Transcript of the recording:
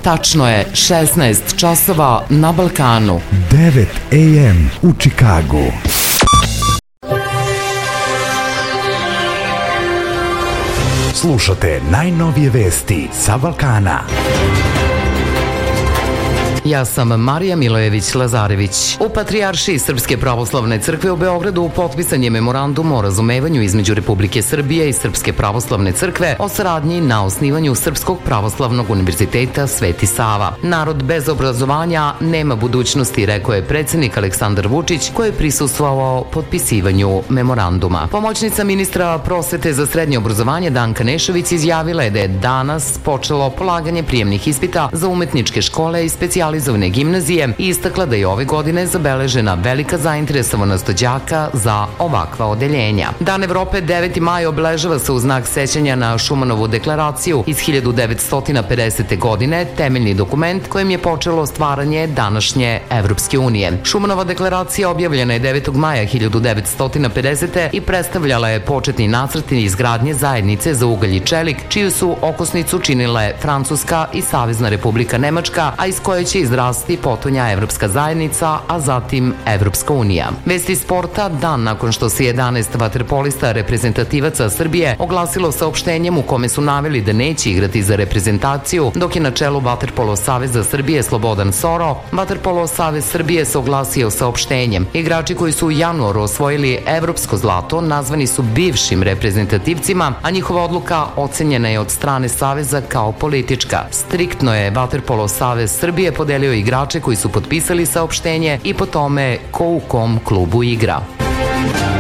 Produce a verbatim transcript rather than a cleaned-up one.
Tačno je šesnaest časova na Balkanu. devet a m u Čikagu. Slušate najnovije vesti sa Balkana. Ja sam Marija Milojević-Lazarević. U Patrijaršiji Srpske pravoslavne crkve u Beogradu potpisan je memorandum o razumevanju između Republike Srbije i Srpske pravoslavne crkve o saradnji na osnivanju Srpskog pravoslavnog univerziteta Sveti Sava. Narod bez obrazovanja nema budućnosti, rekao je predsjednik Aleksandar Vučić, koji je prisustvovao potpisivanju memoranduma. Pomoćnica ministra prosvete za srednje obrazovanje Danka Nešović izjavila je da je danas počelo polaganje prijemnih ispita za umetničke škole i specijalizovane gimnazije i istakla da je ove godine zabeležena velika zainteresovanost đaka za ovakva odeljenja. Dan Evrope deveti maj obeležava se u znak sećanja na Šumanovu deklaraciju iz hiljadu devetsto pedesete. godine, temeljni dokument kojim je počelo stvaranje današnje Evropske unije. Šumanova deklaracija objavljena je devetog maja hiljadu devetsto pedesete. i predstavljala je početni nacrt izgradnje zajednice za ugalj i čelik, čiju su okosnicu činile Francuska i Savezna Republika Nemačka, a iz koje će izrasti potonja Evropska zajednica, a zatim Evropska unija. Vesti sporta, dan nakon što se jedanaest vaterpolista reprezentativaca Srbije oglasilo saopštenjem u kome su naveli da neće igrati za reprezentaciju, dok je na čelu Vaterpolo Saveza Srbije Slobodan Soro, Vaterpolo Savez Srbije se oglasio saopštenjem. Igrači koji su u januaru osvojili evropsko zlato nazvani su bivšim reprezentativcima, a njihova odluka ocenjena je od strane Saveza kao politička. Striktno je Vaterpolo Savez Srbije podelio igrače koji su potpisali saopštenje i po tome ko u kom klubu igra.